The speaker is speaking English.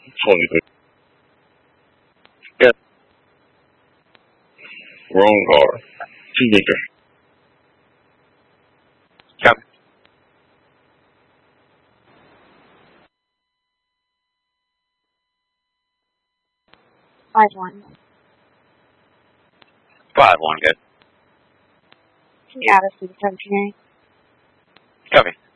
Fully good. Yeah. Wrong car. 2 meter. Copy. 5-1. 5-1, good. Can you add us to the 17A? Copy.